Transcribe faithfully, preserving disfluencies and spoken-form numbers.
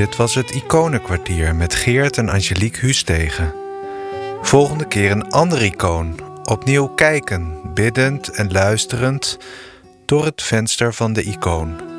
Dit was het Iconenkwartier met Geert en Angelique Huustegen. Volgende keer een ander icoon. Opnieuw kijken, biddend en luisterend door het venster van de icoon.